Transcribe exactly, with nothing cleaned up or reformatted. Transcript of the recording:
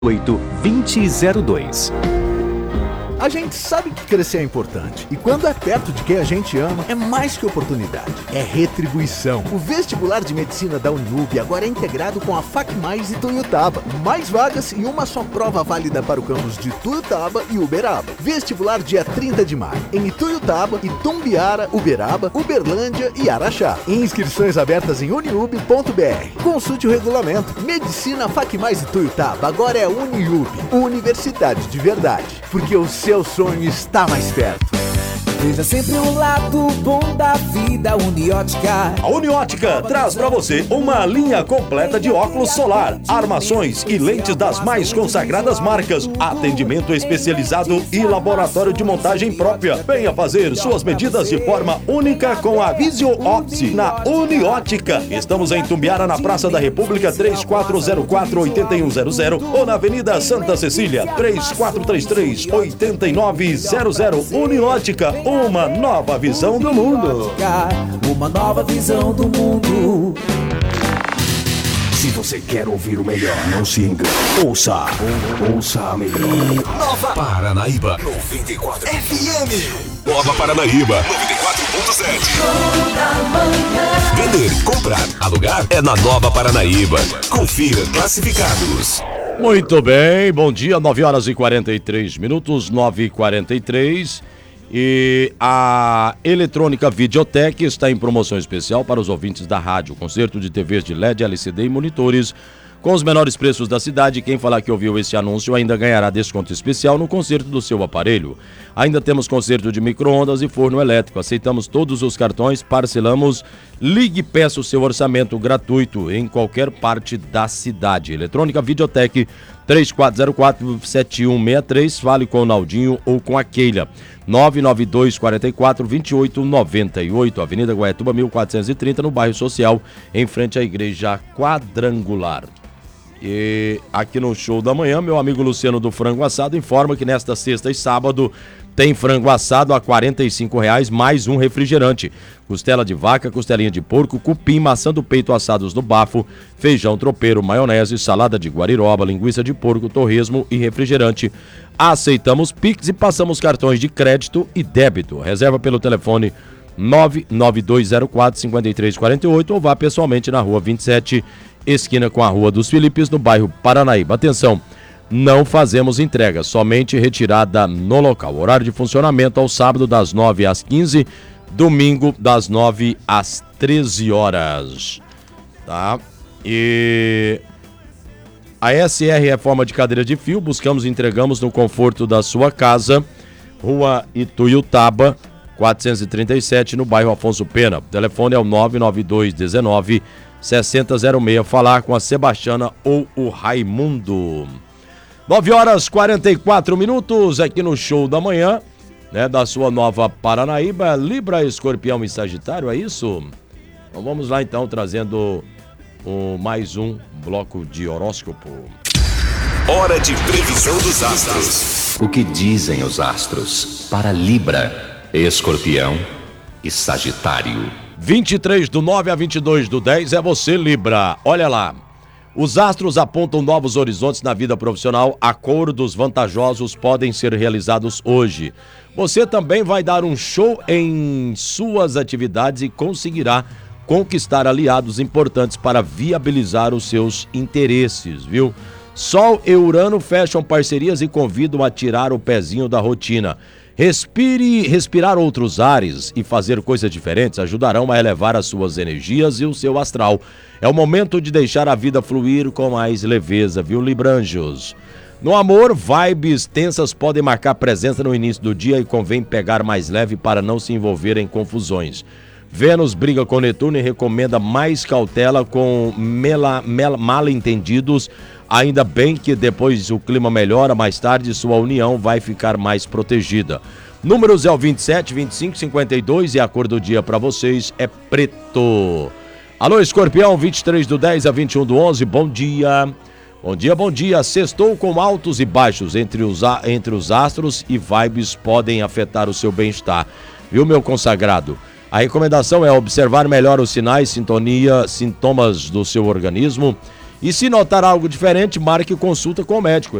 oito, vinte zero dois. A gente sabe que crescer é importante. E quando é perto de quem a gente ama, é mais que oportunidade. É retribuição. O vestibular de medicina da Uniub agora é integrado com a FACMais e Tuiutaba. Mais vagas e uma só prova válida para o campus de Tuiutaba e Uberaba. Vestibular dia trinta de maio. Em Ituiutaba, Itumbiara, Uberaba, Uberlândia e Araxá. Inscrições abertas em uniub ponto b r. Consulte o regulamento. Medicina FACMais e Tuiutaba agora é Uniub. Universidade de verdade. Porque o seu Seu sonho está mais perto. Veja sempre o lado bom da vida, Uniótica. A Uniótica traz para você uma linha completa de óculos solar, armações e lentes das mais consagradas marcas, atendimento especializado e laboratório de montagem própria. Venha fazer suas medidas de forma única com a Visio Opti na Uniótica. Estamos em Tumbiara, na Praça da República, três quatro zero quatro, oito um zero zero ou na Avenida Santa Cecília, três quatro três três, oito nove zero zero. Uniótica, uma nova visão do mundo. Uma nova visão do mundo. Se você quer ouvir o melhor, não se engane. Ouça, ouça a melhor. Nova Paranaíba noventa e quatro F M. Nova Paranaíba noventa e quatro ponto sete. Vender, comprar, alugar é na Nova Paranaíba. Confira classificados. Muito bem, bom dia, nove horas e quarenta e três minutos, nove e quarenta e três. E a Eletrônica Videotec está em promoção especial para os ouvintes da rádio. Concerto de T Vs de L E D, L C D e monitores com os menores preços da cidade. Quem falar que ouviu esse anúncio ainda ganhará desconto especial no conserto do seu aparelho. Ainda temos conserto de micro-ondas e forno elétrico. Aceitamos todos os cartões, parcelamos. Ligue e peça o seu orçamento gratuito em qualquer parte da cidade. Eletrônica Videotec, três quatro zero quatro, sete um seis três. Fale com o Naldinho ou com a Keila. nove nove dois quatro quatro, dois oito nove oito, Avenida Guaiatuba, mil quatrocentos e trinta, no bairro Social, em frente à Igreja Quadrangular. E aqui no Show da Manhã, meu amigo Luciano do Frango Assado informa que nesta sexta e sábado tem frango assado a quarenta e cinco reais mais um refrigerante. Costela de vaca, costelinha de porco, cupim, maçã do peito assados no bafo, feijão tropeiro, maionese, salada de guariroba, linguiça de porco, torresmo e refrigerante. Aceitamos Pix e passamos cartões de crédito e débito. Reserva pelo telefone nove nove dois zero quatro, cinco três quatro oito ou vá pessoalmente na rua vinte e sete, esquina com a Rua dos Filipes, no bairro Paranaíba. Atenção, não fazemos entrega, somente retirada no local. Horário de funcionamento ao sábado das nove às quinze, domingo das nove às treze horas. Tá? E a S R Reforma de Cadeira de Fio, buscamos e entregamos no conforto da sua casa. Rua Ituiutaba, quatrocentos e trinta e sete, no bairro Afonso Pena. O telefone é o nove nove dois um nove, seis zero zero seis. Falar com a Sebastiana ou o Raimundo. nove horas e quarenta e quatro minutos aqui no Show da Manhã, né, da sua Nova Paranaíba. Libra, Escorpião e Sagitário, é isso? Então vamos lá então, trazendo o, mais um bloco de horóscopo. Hora de previsão dos astros. O que dizem os astros para Libra, Escorpião e Sagitário? vinte e três do nove a vinte e dois do dez é você, Libra. Olha lá. Os astros apontam novos horizontes na vida profissional. Acordos vantajosos podem ser realizados hoje. Você também vai dar um show em suas atividades e conseguirá conquistar aliados importantes para viabilizar os seus interesses, viu? Sol e Urano fecham parcerias e convidam a tirar o pezinho da rotina. Respire, respirar outros ares e fazer coisas diferentes ajudarão a elevar as suas energias e o seu astral. É o momento de deixar a vida fluir com mais leveza, viu, Libranjos? No amor, vibes tensas podem marcar presença no início do dia e convém pegar mais leve para não se envolver em confusões. Vênus briga com Netuno e recomenda mais cautela com mela, mela, mal-entendidos. Ainda bem que depois o clima melhora, mais tarde sua união vai ficar mais protegida. Números é o vinte e sete, vinte e cinco, cinquenta e dois e a cor do dia para vocês é preto. Alô, Escorpião, vinte e três do dez a vinte e um do onze, bom dia. Bom dia, bom dia. Sextou com altos e baixos entre os, entre os astros e vibes podem afetar o seu bem-estar. Viu, meu consagrado? A recomendação é observar melhor os sinais, sintonia, sintomas do seu organismo E se notar algo diferente, marque consulta com o médico.